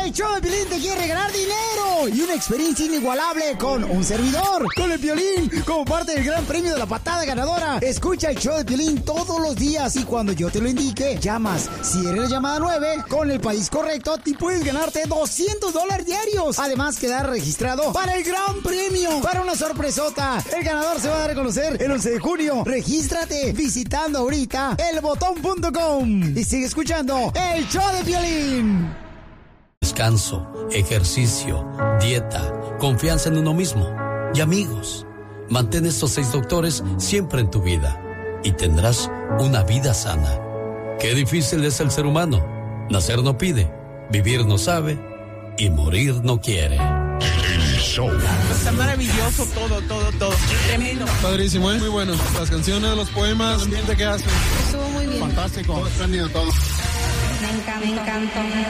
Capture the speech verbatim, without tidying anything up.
El show de Piolín te quiere regalar dinero y una experiencia inigualable con un servidor, con el Piolín, como parte del gran premio de la patada ganadora. Escucha el show de Piolín todos los días y cuando yo te lo indique, llamas. Si eres la llamada nueve, con el país correcto, te puedes ganarte doscientos dólares diarios. Además, quedar registrado para el gran premio, para una sorpresota. El ganador se va a dar a conocer el once de junio. Regístrate visitando ahorita el botón punto com y sigue escuchando el show de Piolín. Descanso, ejercicio, dieta, confianza en uno mismo y amigos. Mantén estos seis doctores siempre en tu vida y tendrás una vida sana. Qué difícil es el ser humano. Nacer no pide, vivir no sabe y morir no quiere. El show. Está maravilloso todo, todo, todo. Tremendo. Padrísimo, ¿eh? Muy bueno. Las canciones, los poemas, el ambiente que hacen. Estuvo muy bien. Fantástico. Todo espléndido todo. Me encanta, me encanta.